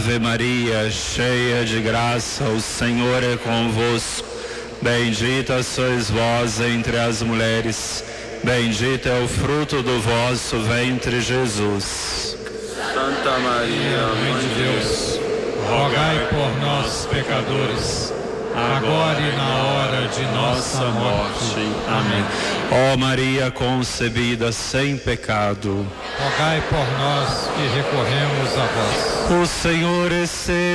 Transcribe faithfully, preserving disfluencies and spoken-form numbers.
Ave Maria, cheia de graça, o Senhor é convosco. Bendita sois vós entre as mulheres, bendito é o fruto do vosso ventre, Jesus. Santa Maria, Mãe de Deus, rogai por nós, pecadores, agora e na hora de nossa morte. Amém. Ó Maria concebida sem pecado, Rogai por nós que recorremos a vós. o Senhor esteja